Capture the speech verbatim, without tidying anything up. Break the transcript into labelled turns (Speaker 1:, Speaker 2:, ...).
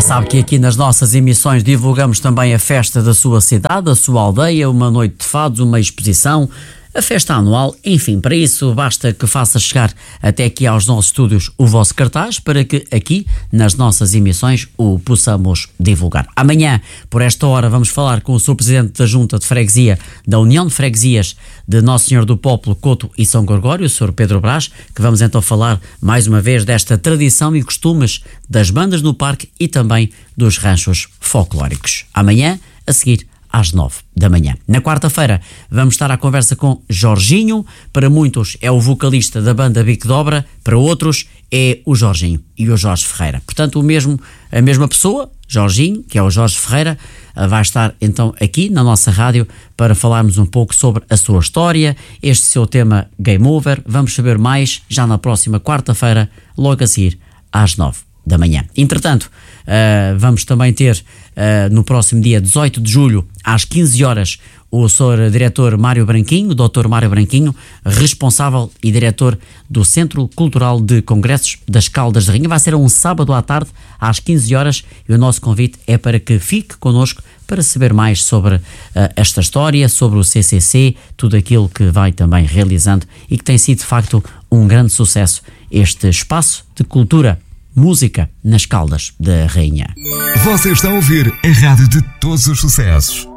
Speaker 1: sabe que aqui nas nossas emissões divulgamos também a festa da sua cidade, da sua aldeia, uma noite de fados, uma exposição, a festa anual. Enfim, para isso basta que faça chegar até aqui aos nossos estúdios o vosso cartaz para que aqui nas nossas emissões o possamos divulgar. Amanhã, por esta hora, vamos falar com o senhor Presidente da Junta de Freguesia da União de Freguesias de Nosso Senhor do Popolo, Coto e São Gregório, o senhor Pedro Brás, que vamos então falar mais uma vez desta tradição e costumes das bandas no parque e também dos ranchos folclóricos. Amanhã, a seguir, às nove da manhã. Na quarta-feira vamos estar à conversa com Jorginho. Para muitos é o vocalista da banda Bico de Obra, para outros é o Jorginho e o Jorge Ferreira. Portanto, o mesmo, a mesma pessoa, Jorginho, que é o Jorge Ferreira, vai estar então aqui na nossa rádio para falarmos um pouco sobre a sua história, este seu tema Game Over. Vamos saber mais já na próxima quarta-feira, logo a seguir às nove da manhã. Entretanto, uh, vamos também ter uh, no próximo dia dezoito de julho, às quinze horas, o senhor diretor Mário Branquinho, o doutor Mário Branquinho, responsável e diretor do Centro Cultural de Congressos das Caldas de Rainha. Vai ser um sábado à tarde, às quinze horas, e o nosso convite é para que fique connosco para saber mais sobre uh, esta história, sobre o C C C, tudo aquilo que vai também realizando e que tem sido de facto um grande sucesso, este espaço de cultura, música nas Caldas da Rainha.
Speaker 2: Você está a ouvir a rádio de todos os sucessos.